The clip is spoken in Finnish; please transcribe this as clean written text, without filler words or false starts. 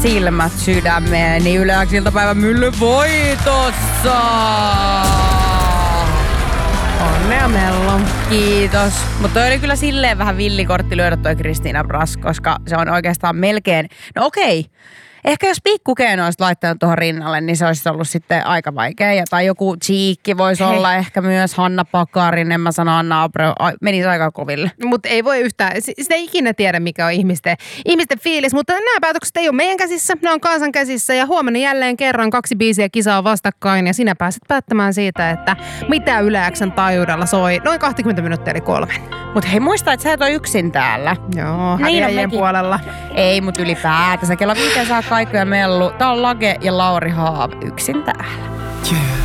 silmät sydämeen, niin Yle X iltapäivän Mylly voitossa! Onnea Mello. Kiitos. Mutta toi oli kyllä silleen vähän villikortti lyödä toi Kristiina Brass, koska se on oikeastaan melkein... No okei. Ehkä jos pikkukeino olisi laittanut tuohon rinnalle, niin se olisi ollut sitten aika vaikea. Tai joku Cheekki voisi olla ehkä myös, Hanna Pakarinen, mä sanon Anna Abreu, menisi aika koville. Mutta ei voi yhtään, sitä ei ikinä tiedä mikä on ihmisten fiilis, mutta nämä päätökset ei ole meidän käsissä, ne on kansan käsissä ja huomenna jälleen kerran 2 biisiä kisaa vastakkain ja sinä pääset päättämään siitä, että mitä Yle X:n taajuudella soi noin 20 minuuttia eli 3. Mutta hei, muista, että sä et ole yksin täällä. Joo, häviäjien puolella. Ei, mutta ylipäätänsä kello 5 saa Kaiku ja Mellu. Tää on Lage ja Lauri Haav yksin täällä. Yeah.